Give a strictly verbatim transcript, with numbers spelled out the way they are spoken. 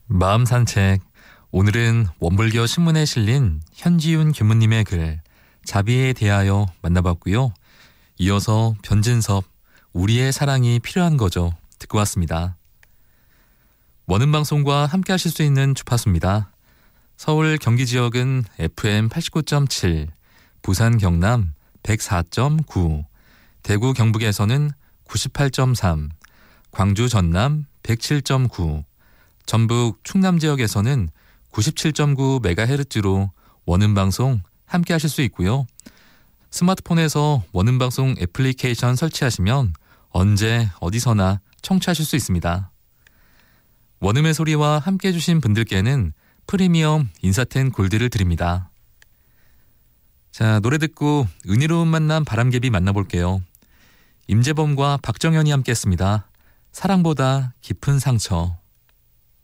마음 산책. 오늘은 원불교 신문에 실린 현지윤 교무님의 글 자비에 대하여 만나봤고요. 이어서 변진섭 우리의 사랑이 필요한 거죠 듣고 왔습니다. 원음방송과 함께 하실 수 있는 주파수입니다. 서울 경기 지역은 에프엠 팔십구 점 칠, 부산 경남 백사 점 구, 대구 경북에서는 구십팔 점 삼, 광주 전남 백칠 점 구, 전북 충남 지역에서는 구십칠 점 구 메가헤르츠로 원음방송 함께 하실 수 있고요. 스마트폰에서 원음방송 애플리케이션 설치하시면 언제 어디서나 청취하실 수 있습니다. 원음의 소리와 함께 해주신 분들께는 프리미엄 인사텐 골드를 드립니다. 자, 노래 듣고 은혜로운 만남 바람개비 만나볼게요. 임재범과 박정현이 함께 했습니다. 사랑보다 깊은 상처.